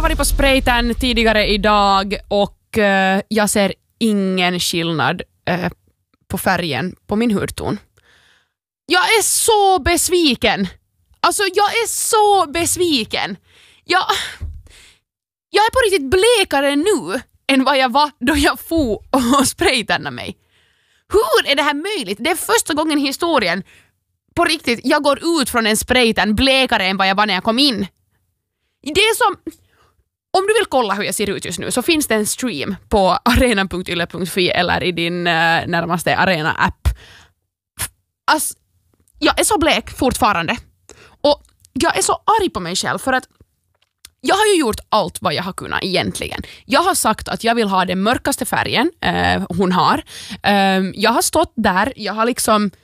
varit på spraytan tidigare idag och jag ser ingen skillnad på färgen på min hudton. Jag är så besviken. Alltså jag är så besviken. Jag är på riktigt blekare nu än vad jag var då jag for och spraytannade mig. Hur är det här möjligt? Det är första gången i historien på riktigt jag går ut från en spraytan blekare än vad jag var när jag kom in. Det är som... Om du vill kolla hur jag ser ut just nu så finns det en stream på arena.yle.fi eller i din närmaste Arena-app. Alltså, jag är så blek fortfarande. Och jag är så arg på mig själv för att jag har ju gjort allt vad jag har kunnat egentligen. Jag har sagt att jag vill ha den mörkaste färgen hon har. Jag har stått där, jag har liksom